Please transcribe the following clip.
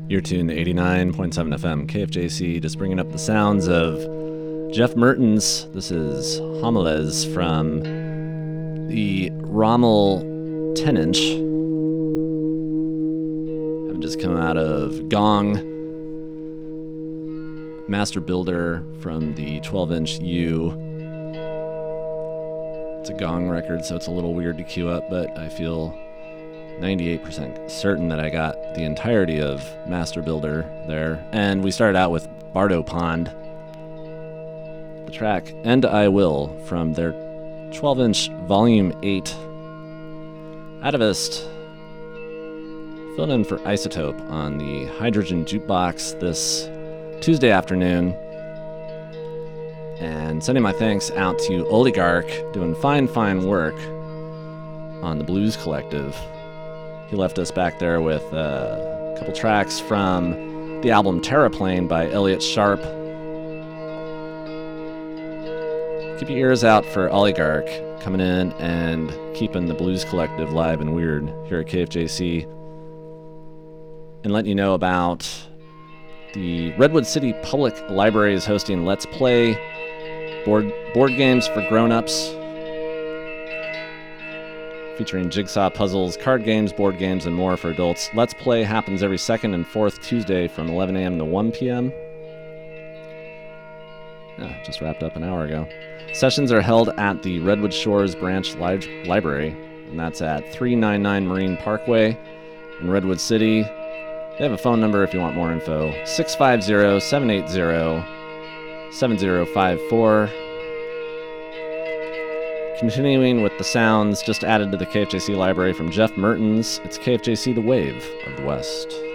You're tuned to 89.7 FM KFJC, just bringing up the sounds of Jeff Mertens. This is Homilez from the Rommel 10-inch. I've just come out of Gong, Master Builder from the 12-inch U. It's a Gong record, so it's a little weird to queue up, but I feel 98% certain that I got the entirety of Master Builder there. And we started out with Bardo Pond, the track And I Will from their 12-inch Volume 8. Atavist filling in for Isotope on the Hydrogen Jukebox this Tuesday afternoon. And sending my thanks out to Oligarch, doing fine work on the Blues Collective. He left us back there with a couple tracks from the album Terraplane by Elliot Sharp. Keep your ears out for Oligarch coming in and keeping the Blues Collective live and weird here at KFJC. And letting you know about the Redwood City Public Library is hosting Let's Play board games for grown-ups, featuring jigsaw puzzles, card games, board games, and more for adults. Let's Play happens every second and fourth Tuesday from 11 a.m. to 1 p.m. Just wrapped up an hour ago. Sessions are held at the Redwood Shores Branch Library, and that's at 399 Marine Parkway in Redwood City. They have a phone number if you want more info, 650-780-7054. Continuing with the sounds just added to the KFJC library from Jeff Mertens, it's KFJC The Wave of the West.